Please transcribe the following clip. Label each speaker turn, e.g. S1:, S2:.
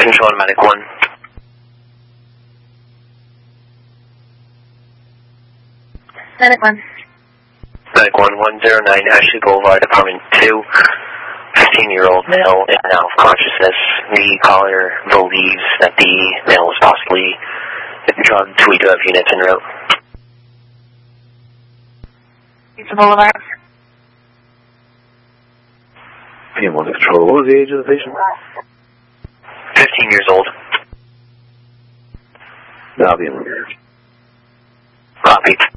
S1: Control to Medic 1.
S2: Medic 1.
S1: Medic 119 Ashley Boulevard, Apartment 2. 15-year-old male in and out of consciousness. The caller believes that the male was possibly drugged. We do have units en route.
S2: Pizza Boulevard.
S3: PM1 to Control. What was the age of the patient?
S1: 15 years old.
S3: That'll be in.
S1: Copy.